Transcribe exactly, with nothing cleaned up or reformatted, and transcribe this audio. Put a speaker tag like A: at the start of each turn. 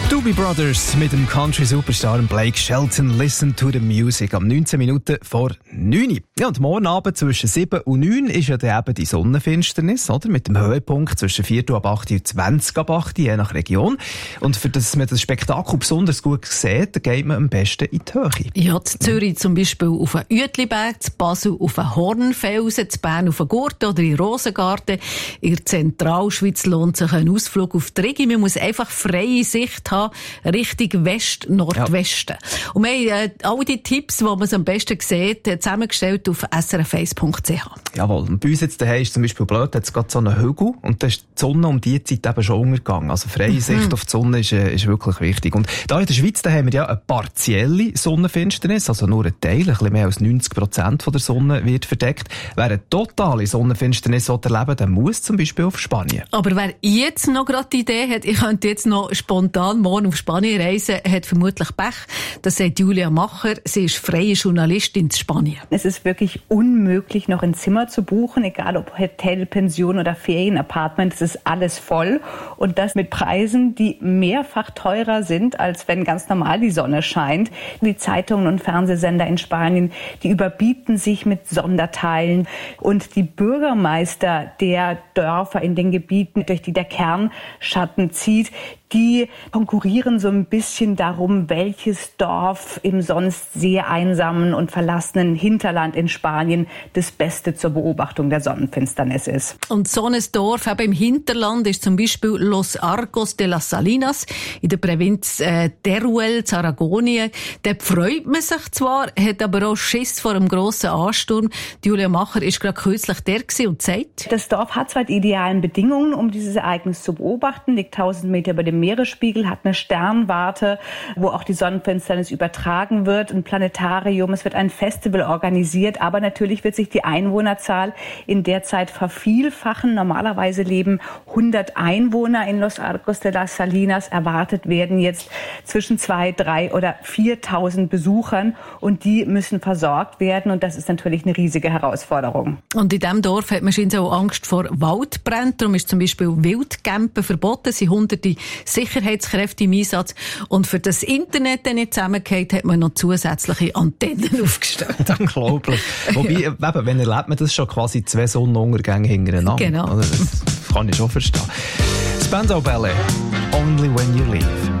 A: Doobie Brothers mit dem Country-Superstar Blake Shelton. Listen to the music. Am neunzehn Minuten vor neun. Ja, und morgen Abend zwischen sieben und neun ist ja dann eben die Sonnenfinsternis, oder? Mit dem Höhepunkt zwischen vier ab acht und zwanzig ab acht, je nach Region. Und für das man das Spektakel besonders gut sieht, geht man am besten in die Höhe.
B: Ja, in Zürich zum Beispiel auf den Uetliberg, in Basel auf den Hornfelsen, in Bern auf den Gurten oder in Rosengarten. In der Zentralschweiz lohnt sich ein Ausflug auf die Rigi. Man muss einfach freie Sicht haben, Richtung West, Nordwesten. Ja. Und wir haben äh, all die Tipps, die man es am besten sieht, zusammengestellt auf s r f eins punkt c h.
A: Jawohl. Und bei uns jetzt daheim ist zum Beispiel blöd, da hat es gerade so einen Hügel und da ist die Sonne um diese Zeit eben schon untergegangen. Also freie mhm. Sicht auf die Sonne ist, äh, ist wirklich wichtig. Und da in der Schweiz da haben wir ja eine partielle Sonnenfinsternis, also nur ein Teil, ein bisschen mehr als neunzig Prozent von der Sonne wird verdeckt. Wer eine totale Sonnenfinsternis erleben will, der muss zum Beispiel auf Spanien.
B: Aber wer jetzt noch gerade die Idee hat, ich könnte jetzt noch spontan morgen auf Spanien reisen, hat vermutlich Pech. Das sagt Julia Macher. Sie ist freie Journalistin in Spanien.
C: Es ist wirklich unmöglich, noch ein Zimmer zu buchen, egal ob Hotel, Pension oder Ferienapartment. Es ist alles voll. Und das mit Preisen, die mehrfach teurer sind, als wenn ganz normal die Sonne scheint. Die Zeitungen und Fernsehsender in Spanien, die überbieten sich mit Sonderteilen. Und die Bürgermeister der Dörfer in den Gebieten, durch die der Kernschatten zieht, die konkurrieren so ein bisschen darum, welches Dorf im sonst sehr einsamen und verlassenen Hinterland in Spanien das Beste zur Beobachtung der Sonnenfinsternis ist.
B: Und so ein Dorf eben im Hinterland ist zum Beispiel Los Arcos de las Salinas in der Provinz äh, Teruel, Aragonien. Dort freut man sich zwar, hat aber auch Schiss vor einem grossen Ansturm. Julia Macher ist gerade kürzlich der gewesen und sagt:
C: Das Dorf hat zwar die idealen Bedingungen, um dieses Ereignis zu beobachten, liegt tausend Meter über dem Meeresspiegel, hat eine Sternwarte, wo auch die Sonnenfinsternis übertragen wird, ein Planetarium, es wird ein Festival organisiert, aber natürlich wird sich die Einwohnerzahl in der Zeit vervielfachen. Normalerweise leben hundert Einwohner in Los Arcos de las Salinas, erwartet werden jetzt zwischen zwei, drei oder viertausend Besuchern und die müssen versorgt werden und das ist natürlich eine riesige Herausforderung.
B: Und in diesem Dorf hat man scheinbar auch Angst vor Waldbränden, darum ist zum Beispiel Wildcampen verboten, es sind hunderte Sicherheitskräfte im Einsatz. Und für das Internet dann nicht zusammengeht, hat man noch zusätzliche Antennen aufgestellt.
A: Unglaublich. Wobei, ja. eben, wenn erlebt man das schon quasi zwei Sonnenuntergänge hintereinander.
B: Genau.
A: Das kann ich schon verstehen. Spandau Ballet, Only When You Leave.